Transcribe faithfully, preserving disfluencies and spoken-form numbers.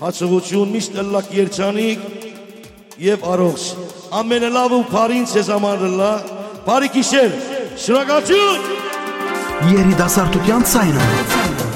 հաջողություն, միշտ ըլլակ երջանիկ եւ առողջ։ Ամենալավ ու բարին ցեզ համար լա, բարի գիշեր, շնորհակալություն։ Երիտասարդության ցայնը